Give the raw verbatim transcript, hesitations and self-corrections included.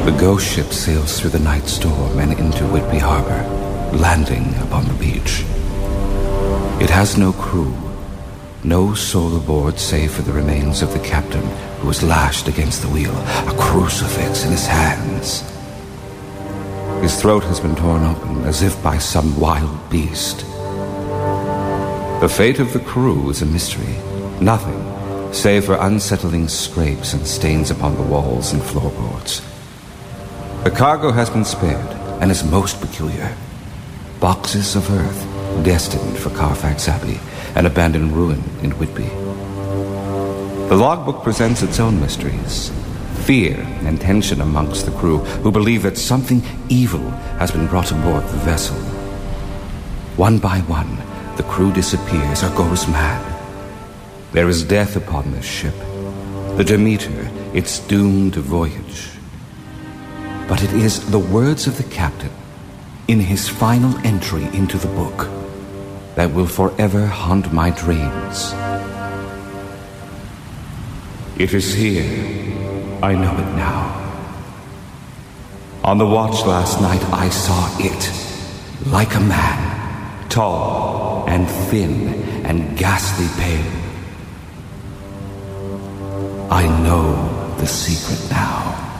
The ghost ship sails through the night storm and into Whitby Harbor, landing upon the beach. It has no crew, no soul aboard save for the remains of the captain who was lashed against the wheel, a crucifix in his hands. His throat has been torn open as if by some wild beast. The fate of the crew is a mystery. Nothing, save for unsettling scrapes and stains upon the walls and floorboards. The cargo has been spared and is most peculiar. Boxes of earth destined for Carfax Abbey, an abandoned ruin in Whitby. The logbook presents its own mysteries. Fear and tension amongst the crew who believe that something evil has been brought aboard the vessel. One by one, the crew disappears or goes mad. There is death upon this ship. The Demeter, its doomed voyage. But it is the words of the captain in his final entry into the book that will forever haunt my dreams. It is here. I know it now. On the watch last night, I saw it, like a man, tall and thin and ghastly pale. I know the secret now.